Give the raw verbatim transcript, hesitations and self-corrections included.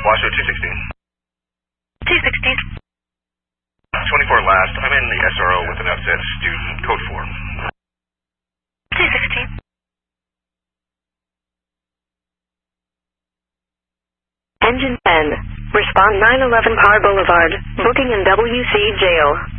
Washoe two sixteen. two sixteen. twenty-four last. I'm in the S R O with an upset student. Code four. two sixteen. Engine ten. Respond nine eleven Par Boulevard. Booking in W C Jail.